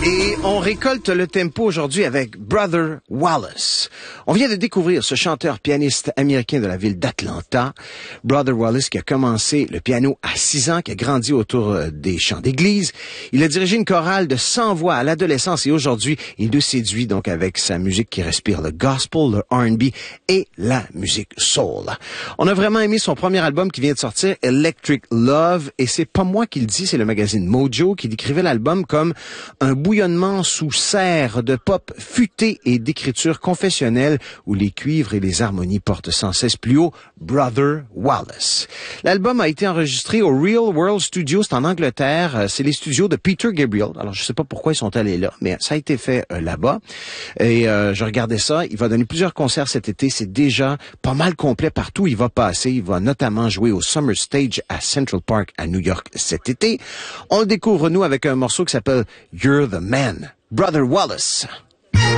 Et on récolte le tempo aujourd'hui avec Brother Wallace. On vient de découvrir ce chanteur-pianiste américain de la ville d'Atlanta. Brother Wallace qui a commencé le piano à 6 ans, qui a grandi autour des chants d'église. Il a dirigé une chorale de 100 voix à l'adolescence et aujourd'hui, il nous séduit donc avec sa musique qui respire le gospel, le R&B et la musique soul. On a vraiment aimé son premier album qui vient de sortir, Electric Love, et c'est pas moi qui le dis, c'est le magazine Mojo qui décrivait l'album comme un bouillonnement sous serre de pop futé et d'écriture confessionnelle où les cuivres et les harmonies portent sans cesse plus haut Brother Wallace. L'album a été enregistré au Real World Studios, c'est en Angleterre, c'est les studios de Peter Gabriel. Alors je sais pas pourquoi ils sont allés là, mais ça a été fait là-bas. Et je regardais ça, il va donner plusieurs concerts cet été, c'est déjà pas mal complet partout où il va passer. Il va notamment jouer au Summer Stage à Central Park à New York cet été. On le découvre nous avec un morceau qui s'appelle You're the Man, Brother Wallace.